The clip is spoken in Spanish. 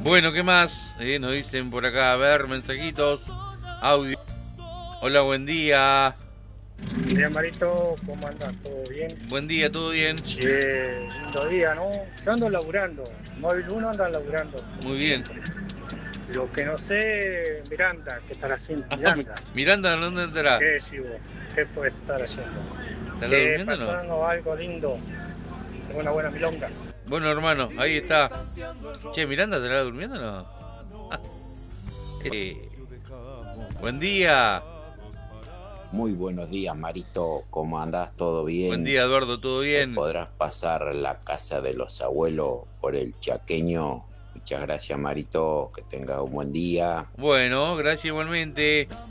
Bueno, ¿qué más? Nos dicen por acá, a ver, mensajitos, audio. Hola, buen día. Bien, Marito, ¿cómo andas? ¿Todo bien? Buen día, ¿todo bien? Che, lindo día, ¿no? Yo ando laburando. Móvil uno anda laburando, como Muy bien. siempre. Lo que no sé, Miranda, ¿qué estará haciendo Miranda? Miranda, ¿dónde estará? ¿Qué decís vos? ¿Qué puede estar haciendo? ¿Estará ¿Qué durmiendo o no? pasando? Algo lindo. Tengo una buena milonga. Bueno, hermano, ahí está. Che, ¿Miranda estará durmiendo o no? Eh, Buen día. Muy buenos días, Marito. ¿Cómo andás? ¿Todo Buen bien? día, Eduardo, ¿todo ¿Me bien? podrás pasar la casa de los abuelos por el Chaqueño? Muchas gracias, Marito. Que tengas un buen día. Bueno, gracias igualmente.